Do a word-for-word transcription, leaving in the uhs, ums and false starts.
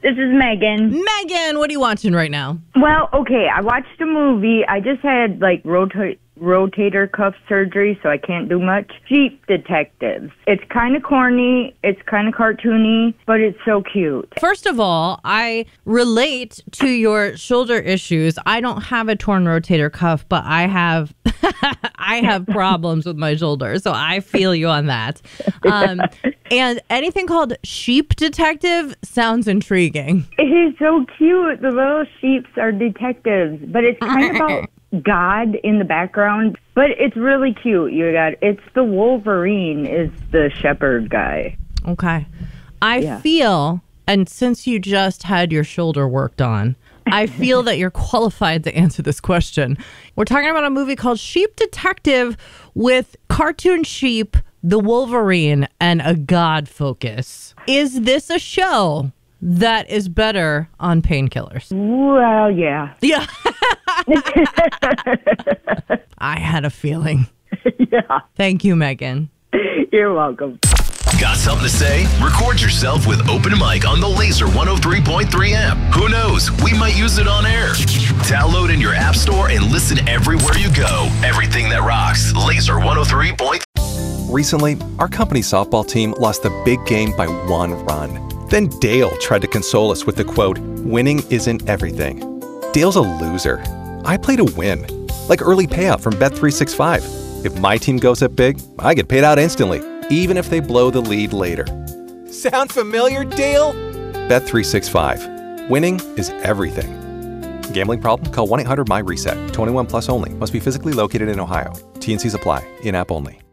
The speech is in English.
This is Megan. Megan, what are you watching right now? Well, okay, I watched a movie. I just had, like, rota- rotator cuff surgery, so I can't do much. Sheep Detectives. It's kind of corny. It's kind of cartoony, but it's so cute. First of all, I relate to your shoulder issues. I don't have a torn rotator cuff, but I have I have problems with my shoulder, so I feel you on that. Um, and anything called Sheep Detective sounds intriguing. It is so cute. The little sheeps are detectives, but it's kind of about God in the background, but it's really cute. You got it's the Wolverine is the shepherd guy. Okay. I Yeah. feel, and since you just had your shoulder worked on, I feel that you're qualified to answer this question. We're talking about a movie called Sheep Detective with cartoon sheep, the Wolverine, and a God focus. Is this a show that is better on painkillers? Well, yeah. Yeah. I had a feeling. Yeah. Thank you, Megan. You're welcome. Got something to say? Record yourself with Open Mic on the Laser one oh three point three app. Who knows? We might use it on air. Download in your app store and listen everywhere you go. Everything that rocks. Laser one oh three point three. Recently, our company softball team lost the big game by one run. Then Dale tried to console us with the quote, "Winning isn't everything." Dale's a loser. I play to win. Like early payout from Bet three sixty-five. If my team goes up big, I get paid out instantly, even if they blow the lead later. Sound familiar, Dale? Bet three sixty-five. Winning is everything. Gambling problem? Call one eight hundred M Y RESET. twenty-one plus only. Must be physically located in Ohio. T N Cs apply. In-app only.